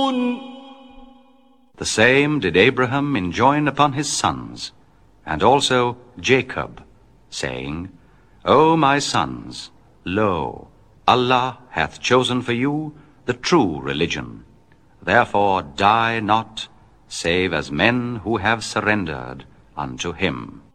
The same did Abraham enjoin upon his sons, and also Jacob, saying, O my sons, lo, Allah hath chosen for you the true religion. Therefore die not, save as men who have surrendered unto him.